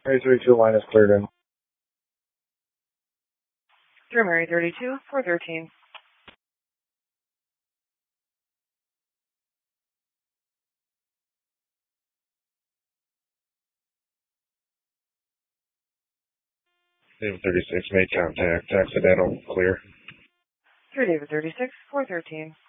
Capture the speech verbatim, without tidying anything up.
Mary thirty-two, line is cleared in. Through Mary thirty-two, four thirteen. David thirty-six, made contact. Accidental, clear. Through David thirty-six, four thirteen.